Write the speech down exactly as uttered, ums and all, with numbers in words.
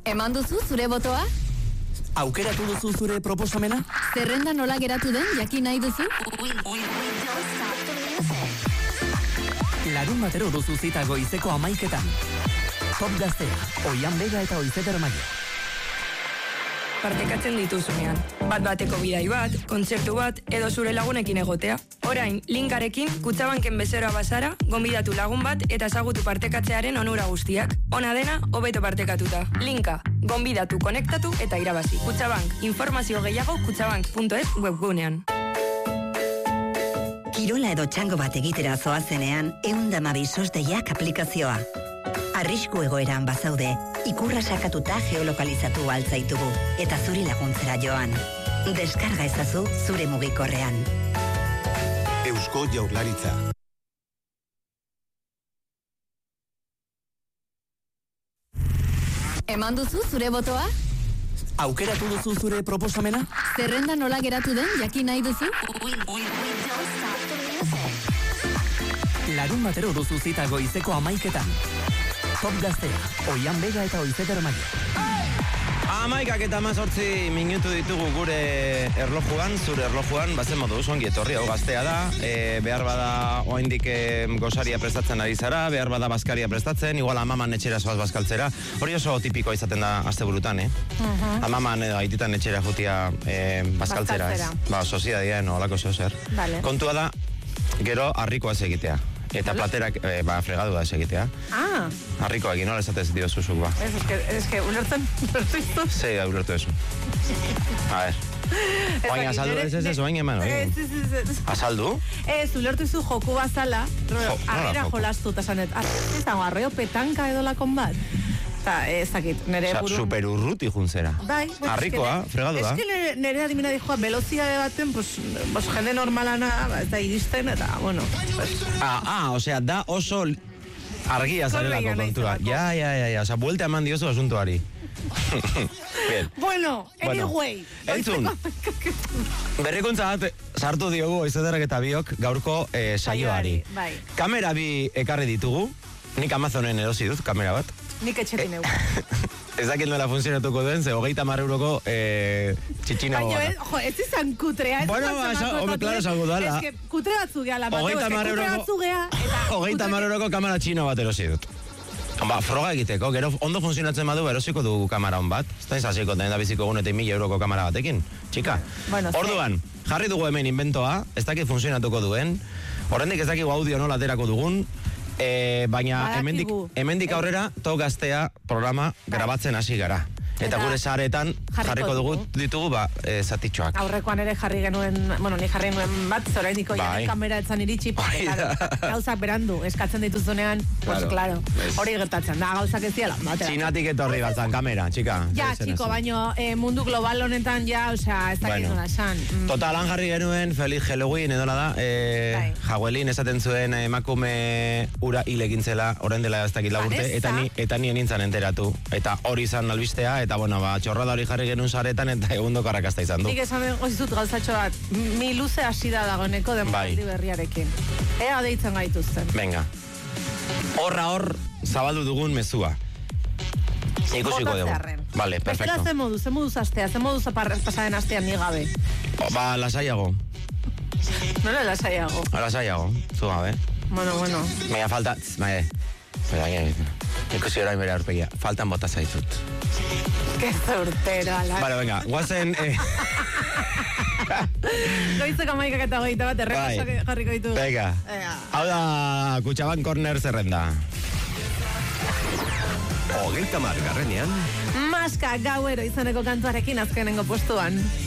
Eman duzu zure botoa? Aukeratu duzu zure proposamena? Zerrenda nola geratu den jakin nahi duzu? Larun batero duzu zita goizeko amaiketan. Top Gaztea, Oian Bega eta Oizeter Maia. Partekatzen dituzunean. Bat bateko bidai bat, kontzertu bat, edo zure lagunekin egotea. Orain, linkarekin, Kutxabanken bezeroa bazara, gonbidatu lagun bat eta ezagutu partekatzearen onura guztiak. Ona dena, hobeto partekatuta. Linka, gonbidatu, konektatu eta irabazi. Kutxabank, informazio gehiago kutxabank puntu es webgunean. Kirola edo txango bat egitera zoazenean, eundamabi sosdeiak aplikazioa. Arrisku egoeran bazaude, ikurra sakatuta geolokalizatu altzaitugu, eta zuri laguntzera joan. Deskarga ezazu zure mugikorrean. Eusko Jaurlaritza. Eman duzu zure botoa? Aukeratu duzu zure proposamena? Zerrenda nola geratu den jakin nahi duzu? Larun batero duzu zita goizeko amaiketan. Top Gaztea, Oian Bega eta Oizeter Maia. Amaikak eta mazortzi minutu ditugu gure erlojuan, zure erlojuan, bazen moduz, ongi etorri, hau Gaztea da, e, behar bada oaindik e, gosaria prestatzen ari zara, behar bada bazkaria prestatzen, igual amaman etxera zoaz bazkaltzera, hori oso tipikoa izaten da asteburutan, eh? Uh-huh. Amaman edo aititan etxera jutia e, bazkaltzera, ez? Ba, sozidadien olako zozer. Vale. Kontua da, gero harrikoaz egitea. Eta platerak, eh, ba, fregadu da ez egitea. Ah. Harrikoa egin, nola esatez dio zuzuk, ba. Ez, es que, es que, ulertzen, ulertu izu. Zei, ulertu ezu. A ver. Oain azaldu ez ez ez, oain eman, oain. Ez, ez, ez. Azaldu? Ez, ulertu izu joku bazala, arrera jolastu, eta zanet, ez dago, arreo petanka edo lakon bat. Eta, ezakit, nire burun... Osa, super urruti juntzera. Bai. Harrikoa, fregadu da. Ez que nire adimina dijoa, veloziade baten, pues, pues, jende normalana, ez da iristen, eta, bueno. Pues... Ah, ah, osea, da oso argia zarelako kontua. Ja, ja, ja, ja, osea, buelte eman diozu asuntuari. Bien. Bueno, anyway. Entzun, berrikuntza bat sartu diogu Oizederrek eta biok gaurko eh, saioari. Bai. Kamera bi ekarri ditugu, nik Amazonen erosi dut kamera bat. Nik etxetin egu. Ez dakit nola funtzionatuko duen, ze hogeita mar euroko eh, txitxina goga. Baina, jo, ez izan kutrea. Ez bueno, home, klaro, salgo dala. Ez que kutre batzu geha, la Mateo, ez que kutre batzu geha. Hogeita mar euroko kamera txino bat erosi dut. Ba, froga egiteko, gero ondo funtzionatzen badu erosiko dugu kamera hon bat. Ez da izaziko, da biziko gunetik mila euroko kamera batekin. Txika, bueno, orduan, jarri dugu hemen inventoa, ez dakit funtzionatuko duen. Horrendik ez dakigu audio nola aterako dugun. E, baina hemendik, hemendik aurrera Top Gaztea programa grabatzen hasi gara. Eta gure saretan jarriko dugu ditugu ba, e, zatitxoak. Aurrekoan ere jarri genuen, bueno, ni jarri nuen bat, zorainiko bai. Kamera etzan iritsi, porque, claro, gauzak berandu, eskatzen dituzunean, pues, claro, hori gertatzen da, gauzak ez diela. Txinatik etorri batzan kamera, txika. Ja, txiko, baino, eh, mundu global honetan ja, osea, ez dakit nola esan. Mm. Totalan jarri genuen, Feliz Halloween, edola da, eh, Jauelin esaten zuen emakume ura hilegintzela, orain dela ez dakit laburte, eta ni, eta ni enintzan enteratu. Eta hori izan albistea, eta bueno, ba, txorrada hori jarri genuen saretan eta egundo karrakazta izan du. Nik esan gozizut gauzatxo bat, mi luze hasi da dagoeneko denboraldi bai. Berriarekin. Ea deitzen gaituzten. Venga. Horra hor zabaldu dugun mezua. Ikusiko dugu. Vale, perfecto. Bestela ze moduz, ze moduz astea, ze moduz pasaden astean ni gabe. O, ba, lasaiago. Nola lasaiago? Lasaiago, zu gabe. Bueno, bueno. Mega falta, mae, ikusi orain bere aurpegia, faltan bota zaitut. Que zortero, ala. Vale, venga, guazen... Eh... Goizeko amaikak eta goita bat, errepasak jarriko ditu. Venga, hau da Kutxabank Corner zerrenda. Hogeita margarrenean Maska gauero izaneko kantuarekin azkenengo postuan.